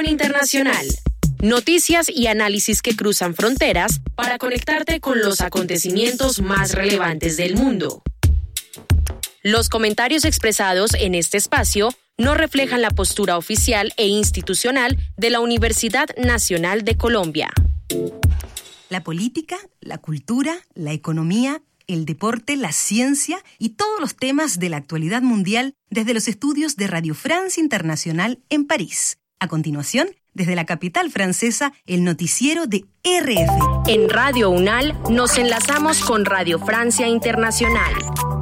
Internacional. Noticias y análisis que cruzan fronteras para conectarte con los acontecimientos más relevantes del mundo. Los comentarios expresados en este espacio no reflejan la postura oficial e institucional de la Universidad Nacional de Colombia. La política, la cultura, la economía, el deporte, la ciencia y todos los temas de la actualidad mundial desde los estudios de Radio France Internacional en París. A continuación, desde la capital francesa, el noticiero de RF. En Radio UNAL nos enlazamos con Radio Francia Internacional.